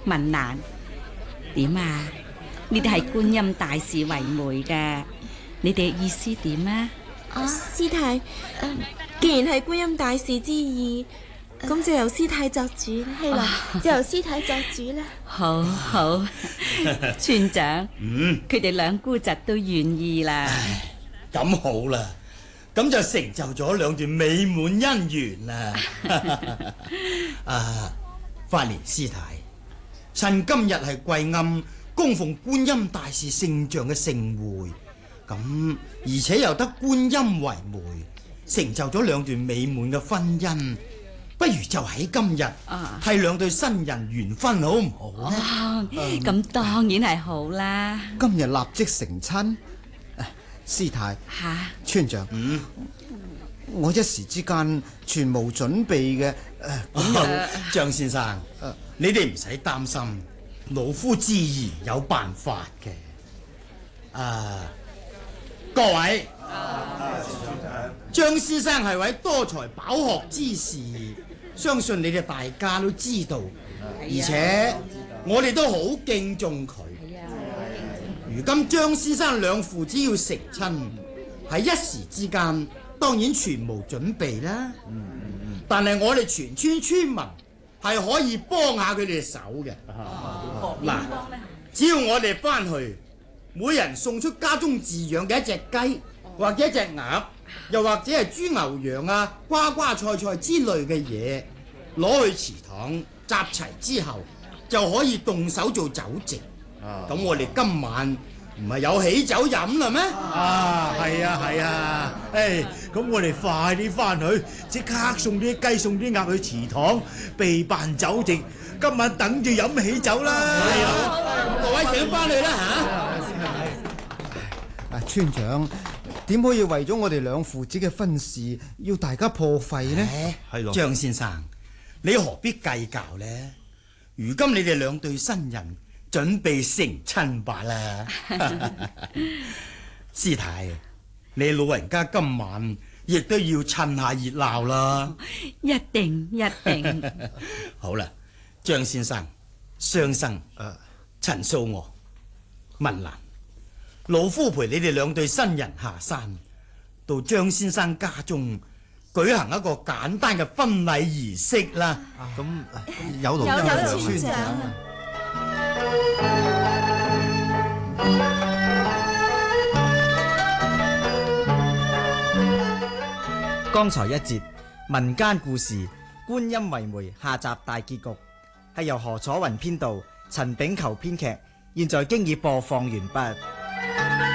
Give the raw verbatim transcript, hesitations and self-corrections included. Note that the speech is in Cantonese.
文蘭，點啊？你哋係觀音大士為媒嘅，你哋意思點啊？ 啊，師太，呃，既然係觀音大士之意，咁就由師太作主啦。係啦，就由師太作主啦。 好好，村長， 嗯， 佢哋兩姑侄都願意啦。 咁好啦，咁就成就咗兩段美滿姻緣啦。啊，法蓮師太，趁今日係貴庵供奉觀音大士聖像嘅盛會，咁而且又得觀音為媒，成就咗兩段美滿嘅婚姻，不如就喺今日替兩對新人圓婚，好唔好呢？ 哦，咁當然係好啦。 今日立即成親，師太吓， 村長， 嗯， 我一時之間全無準備嘅。 咁又張先生，你哋唔使擔心，老夫自然有辦法嘅。啊，各位，張先生係位多才飽學之士，相信你哋大家都知道，而且我哋都好敬重佢。如今張先生兩父子要成親，喺一時之間，當然全無準備啦。但係我哋全村村民係可以幫下佢哋手嘅。嗱，只要我哋翻去，每人送出家中飼養嘅一隻雞，或者一隻鴨，又或者係豬牛羊啊、瓜瓜菜菜之類嘅嘢，攞去祠堂集齊之後，就可以動手做酒席。咁我哋今晚唔係有喜酒飲啦咩？ 啊，係啊係啊，誒，咁我哋快啲翻去，即刻送啲雞送啲鴨去祠堂備辦酒席，今晚等住飲喜酒啦。係啊， 各位請翻去啦嚇。 啊，村長點可以為咗我哋兩父子嘅婚事要大家破費呢？ 係咯， 張先生，你何必計較呢？如今你哋兩對新人準備成親吧啦。師太，你老人家今晚亦都要趁下熱鬧啦。 一定一定。 好啦，張先生、雙生、 誒陳素娥、文蘭，老夫陪你哋兩對新人下山，到張先生家中舉行一個簡單嘅婚禮儀式啦。 咁有勞有有有勞村長啊！ 剛才一節民間故事《觀音為媒》下集大結局，係由何楚雲編導，陳炳球編劇，現在經已播放完畢。